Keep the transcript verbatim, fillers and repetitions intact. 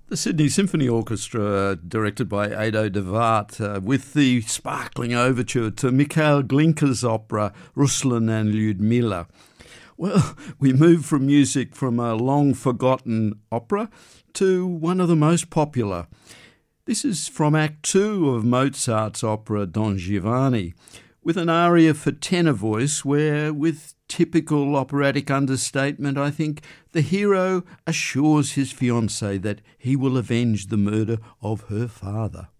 The Sydney Symphony Orchestra, directed by Ado de Waart, uh, with the sparkling overture to Mikhail Glinka's opera Ruslan and Lyudmila. Well, we move from music from a long-forgotten opera to one of the most popular. This is from Act Two of Mozart's opera Don Giovanni, with an aria for tenor voice where, with typical operatic understatement, I think, the hero assures his fiancée that he will avenge the murder of her father.